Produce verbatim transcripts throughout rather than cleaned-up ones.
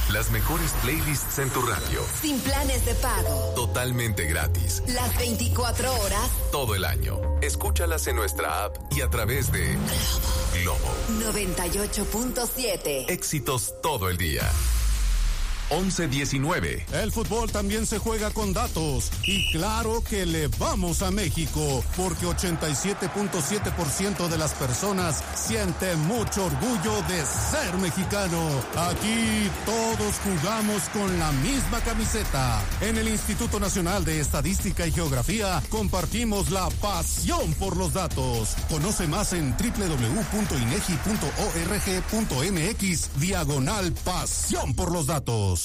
Las mejores playlists en tu radio. Sin planes de pago. Totalmente gratis. Las veinticuatro horas. Todo el año. Escúchalas en nuestra app y a través de Globo. Globo. noventa y ocho punto siete. Éxitos todo el día. once diecinueve. El fútbol también se juega con datos. Y claro que le vamos a México, porque ochenta y siete punto siete por ciento de las personas siente mucho orgullo de ser mexicano. Aquí todos jugamos con la misma camiseta. En el Instituto Nacional de Estadística y Geografía compartimos la pasión por los datos. Conoce más en doble u doble u doble u punto inegi punto org punto mx diagonal pasión por los datos.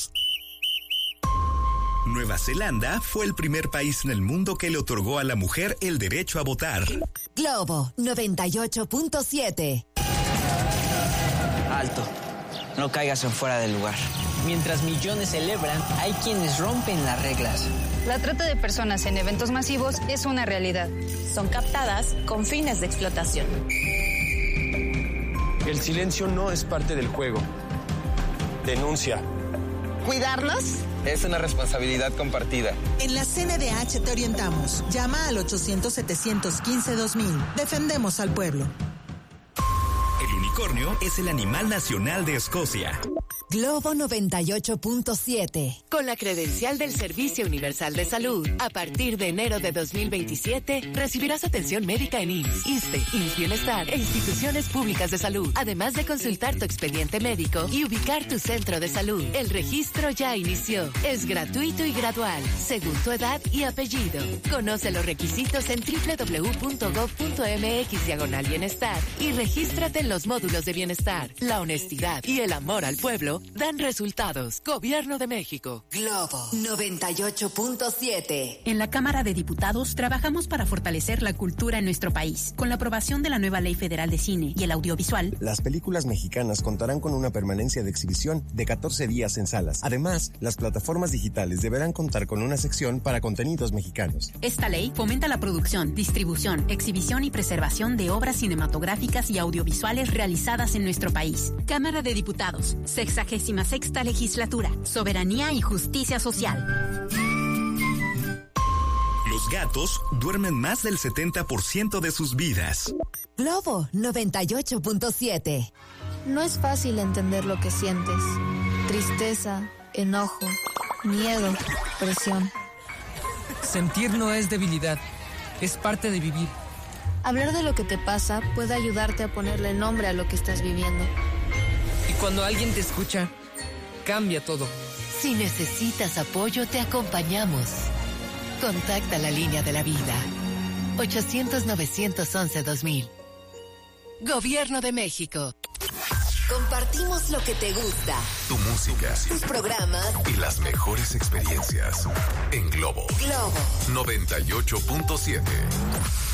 Nueva Zelanda fue el primer país en el mundo que le otorgó a la mujer el derecho a votar. Globo noventa y ocho punto siete. Alto, no caigas en fuera del lugar. Mientras millones celebran, hay quienes rompen las reglas. La trata de personas en eventos masivos es una realidad. Son captadas con fines de explotación. El silencio no es parte del juego. Denuncia. ¿Cuidarnos? Es una responsabilidad compartida. En la C N D H te orientamos. Llama al ochocientos, setecientos quince, dos mil. Defendemos al pueblo. El unicornio es el animal nacional de Escocia. Globo noventa y ocho punto siete. Con la credencial del Servicio Universal de Salud, a partir de enero de dos mil veintisiete, recibirás atención médica en I M S S, ISSSTE, I M S S Bienestar e instituciones públicas de salud, además de consultar tu expediente médico y ubicar tu centro de salud. El registro ya inició. Es gratuito y gradual, según tu edad y apellido. Conoce los requisitos en doble u doble u doble u punto gob punto mx diagonal bienestar y regístrate en los módulos de bienestar. La honestidad y el amor al pueblo dan resultados. Gobierno de México. Globo noventa y ocho punto siete. En la Cámara de Diputados trabajamos para fortalecer la cultura en nuestro país. Con la aprobación de la nueva Ley Federal de Cine y el audiovisual, las películas mexicanas contarán con una permanencia de exhibición de catorce días en salas. Además, las plataformas digitales deberán contar con una sección para contenidos mexicanos. Esta ley fomenta la producción, distribución, exhibición y preservación de obras cinematográficas y audiovisuales realizadas en nuestro país. Cámara de Diputados, sexagésima sexta legislatura, soberanía y justicia social. Los gatos duermen más del setenta por ciento de sus vidas. Globo noventa y ocho punto siete. No es fácil entender lo que sientes. Tristeza, enojo, miedo, presión. Sentir no es debilidad, es parte de vivir. Hablar de lo que te pasa puede ayudarte a ponerle nombre a lo que estás viviendo. Y cuando alguien te escucha, cambia todo. Si necesitas apoyo, te acompañamos. Contacta la línea de la vida. ochocientos, novecientos once, dos mil. Gobierno de México. Compartimos lo que te gusta. Tu música. Tus programas. Y las mejores experiencias. En Globo. Globo noventa y ocho punto siete.